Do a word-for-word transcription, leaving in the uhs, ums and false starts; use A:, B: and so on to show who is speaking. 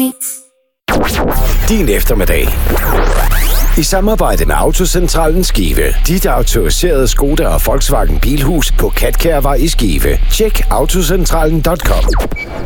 A: me.
B: Din eftermiddag. I samarbejde med Autocentralen Skive. Dit autoriserede Skoda og Volkswagen Bilhus på Katkærvej i Skive. Tjek autocentralen punktum com.